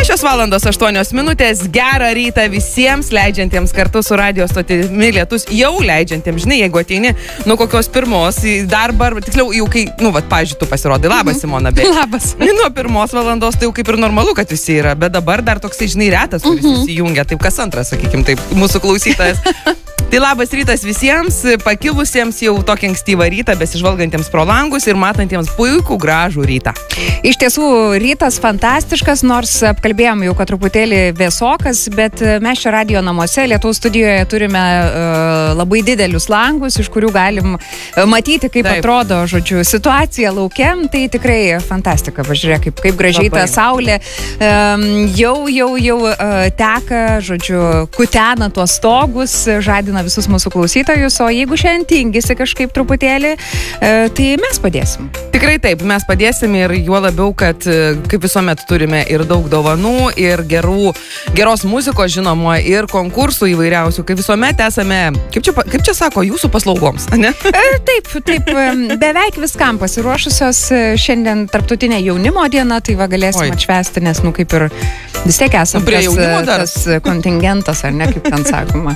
6:08. Gerą rytą visiems leidžiantiems kartu su radio stotimi Lietus, jau leidžiantiems, žinai, jeigu ateini nuo kokios pirmos į darbą, tiksliau, jau kai, pavyzdžiui, tu pasirodai. Labas, Simona, bet. Labas. Nuo 1 valandos tai jau kaip ir normalu, kad visi yra, bet dabar dar toksai, žinai, retas, kuris įsijungia, taip kas antras, sakykim, taip, mūsų klausytojas. Tai labas rytas visiems, pakilusiems jau tokį ankstyvą rytą, besižvalgantiems pro langus ir matantiems puikų gražų rytą. Iš tiesų, rytas fantastiškas, nors apkalbėjom jau, kad truputėlį vėsokas, bet mes čia radio namuose, Lietuvos studijoje turime labai didelius langus, iš kurių galim matyti, kaip atrodo, žodžiu, situacija laukiam, tai tikrai fantastika, pažiūrėk, kaip gražiai ta saulė jau teka, žodžiu, kutena tuos stogus, žadina visus mūsų klausytojus, o jeigu šiandien tingisi kažkaip truputėlį, tai mes padėsim. Tikrai taip, mes padėsim ir juo labiau, kad kaip visuomet turime ir daug dovanų, ir geros muzikos žinomo, ir konkursų įvairiausių, kaip visuomet esame, kaip čia sako, jūsų paslaugoms, ne? Taip, beveik viskam pasiruošusios šiandien tarptautinė jaunimo diena, tai va galėsim atšvesti, nes, kaip ir vis tiek esam tas kontingentas, ar ne, kaip ten sakoma.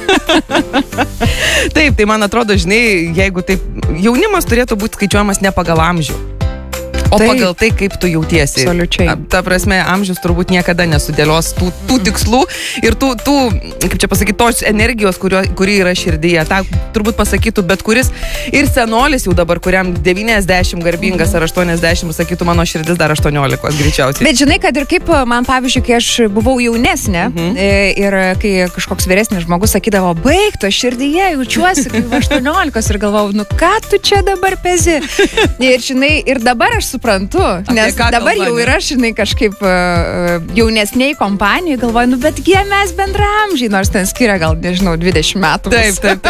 Taip, tai man atrodo, žinai, jeigu taip, jaunimas turėtų būti skaičiuojamas ne pagal amžių, o pagal tai, kaip tu jautiesi. Absoliučiai. Ta prasme, amžius turbūt niekada nesudėlios tų tikslų ir tų, kaip čia pasakyti, tos energijos, kuri yra širdyje. Ta turbūt pasakytų bet kuris ir senolis jau dabar, kuriam 90 garbingas ar 80, sakytų, mano širdis dar 18 greičiausiai. Bet žinai, kad ir kaip man, pavyzdžiui, kai aš buvau jaunesnė ir kai kažkoks vyresnis žmogus sakydavo, baig, to širdyje jaučiuosi kaip 18 ir galvojau, ką tu čia dabar pezi? Ir žinai, ir dabar aš suprantu, nes dabar jau yra, žinai, kažkaip jaunesniai kompanijai, galvoju, bet jie mes bendramžiai, nors ten skiria gal, nežinau, 20 metų. Taip.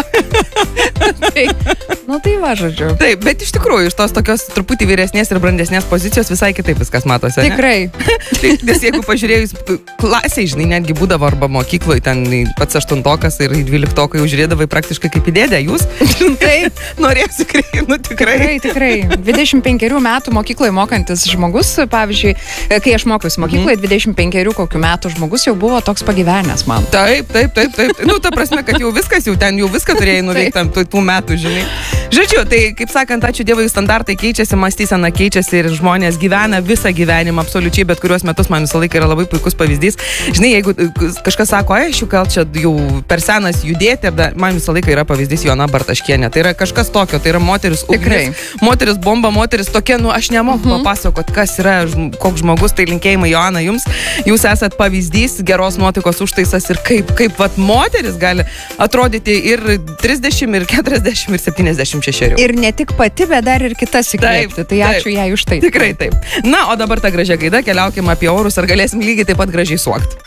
Tai va, žodžiu. Taip, bet iš tikrųjų, iš tos tokios truputį vyresnės ir brandesnės pozicijos visai kitaip viskas matosi. Tikrai. Nes jeigu pažiūrėjus klasiai, žinai, netgi būdavo arba mokykloje, ten pats 8-okas ir 12-okai užžiūrėdavai praktiškai kaip į dėdę, jūs? Taip. Norėsiu tikrai. Tikrai. 25 metų mokykloje mokantis žmogus, pavyzdžiui, kai aš mokiausi mokykloje, 25 kokių metų žmogus jau buvo toks pagyvenęs man. Taip. Ta prasme, kad jau viską turėjai nuveikti tų metų, žinai. Žodžiu, tai, kaip sakant, ačiū Dievui, standartai keičiasi, mąstysena keičiasi ir žmonės gyvena visą gyvenimą, absoliučiai, bet kuriuos metus man visą laiką yra labai puikus pavyzdys. Žinai, jeigu kažkas sako, aš jau gal čia jau per senas judėti, man visą laiką yra pavyzdys Joana Bartaškienė. Tai yra kažkas tokio, tai yra moteris ugnis, moteris bomba, moteris tokia, aš nemoku papasakot, kas yra, koks žmogus, tai linkėjimai Joana jums. Jūs esat pavyzdys, geros nuotaikos užtaisas ir kaip vat moteris gali atrodyti ir 30, ir 40, ir 76. Ir ne tik pati, bet dar ir kitas įkvėpti. Tai ačiū jai už tai. Tikrai taip. Na, o dabar tą gražią gaidą keliaukime apie orus, ar galėsim lygiai taip pat gražiai suokti.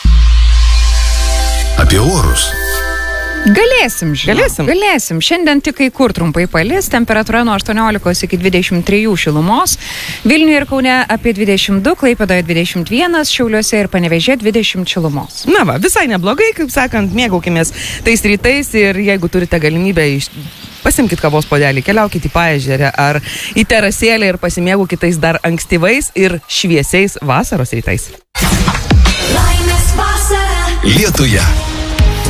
Apie orus. Galėsim. Šiandien tik kai kur trumpai palis, temperatūra nuo 18 iki 23 šilumos, Vilniuje ir Kaune apie 22, Klaipėdoje 21, Šiauliuose ir Panevėžyje 20 šilumos. Na va, visai neblogai, kaip sakant, mėgaukimės tais rytais ir jeigu turite galimybę pasimkit kavos puodelį, keliaukit į Paežerę ar į terasėlę ir pasimėgaukit tais dar ankstyvais ir šviesiais vasaros rytais. Lietuje.